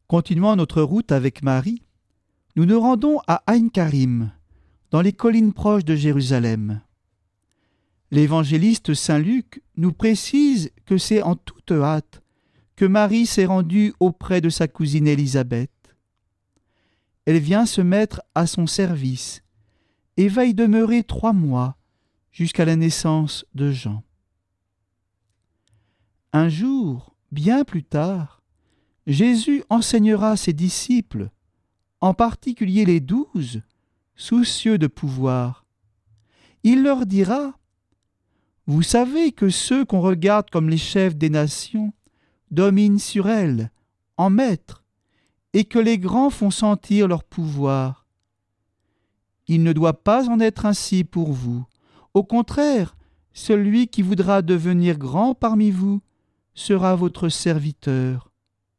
Continuant notre route avec Marie, nous nous rendons à Aïn Karim, dans les collines proches de Jérusalem. L'évangéliste Saint Luc nous précise que c'est en toute hâte que Marie s'est rendue auprès de sa cousine Élisabeth. Elle vient se mettre à son service et va y demeurer 3 mois jusqu'à la naissance de Jean. Un jour, bien plus tard, Jésus enseignera ses disciples, en particulier les 12, soucieux de pouvoir. Il leur dira : « Vous savez que ceux qu'on regarde comme les chefs des nations dominent sur elles, en maîtres, et que les grands font sentir leur pouvoir. Il ne doit pas en être ainsi pour vous. Au contraire, celui qui voudra devenir grand parmi vous sera votre serviteur. »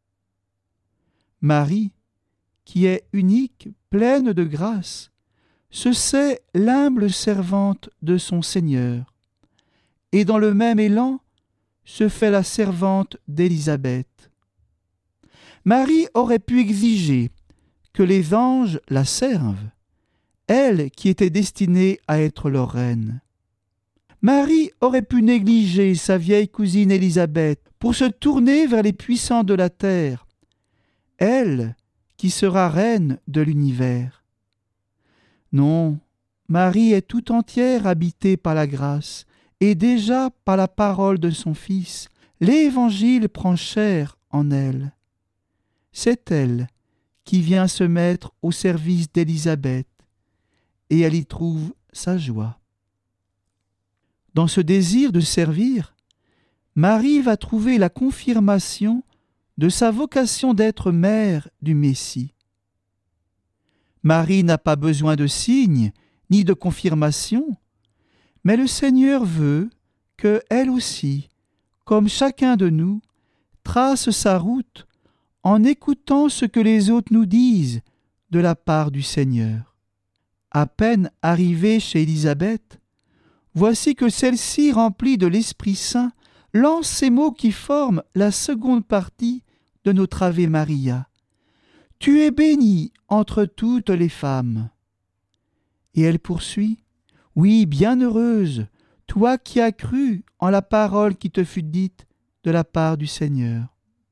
Marie, qui est unique, pleine de grâce, se sait l'humble servante de son Seigneur, et dans le même élan se fait la servante d'Élisabeth. Marie aurait pu exiger que les anges la servent, elle qui était destinée à être leur reine. Marie aurait pu négliger sa vieille cousine Élisabeth pour se tourner vers les puissants de la terre, elle qui sera reine de l'univers. Non, Marie est tout entière habitée par la grâce, et déjà par la parole de son Fils, l'Évangile prend chair en elle. C'est elle qui vient se mettre au service d'Élisabeth, et elle y trouve sa joie. Dans ce désir de servir, Marie va trouver la confirmation de sa vocation d'être mère du Messie. Marie n'a pas besoin de signes ni de confirmation, mais le Seigneur veut que elle aussi, comme chacun de nous, trace sa route en écoutant ce que les autres nous disent de la part du Seigneur. À peine arrivée chez Élisabeth, voici que celle-ci, remplie de l'Esprit Saint, lance ces mots qui forment la seconde partie de notre Ave Maria. « Tu es bénie entre toutes les femmes. » Et elle poursuit : « Oui, bienheureuse, toi qui as cru en la parole qui te fut dite de la part du Seigneur. »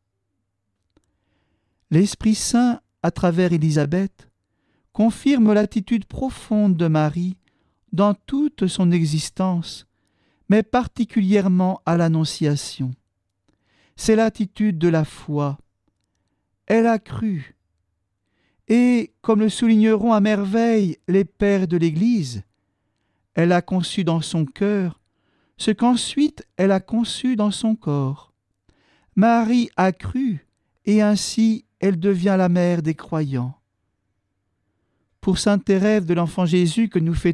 L'Esprit Saint, à travers Élisabeth, confirme l'attitude profonde de Marie dans toute son existence, mais particulièrement à l'Annonciation. C'est l'attitude de la foi. Elle a cru. Et, comme le souligneront à merveille les pères de l'Église, elle a conçu dans son cœur ce qu'ensuite elle a conçu dans son corps. Marie a cru, et ainsi elle devient la mère des croyants. Pour sainte Thérèse de l'Enfant Jésus que nous fêtons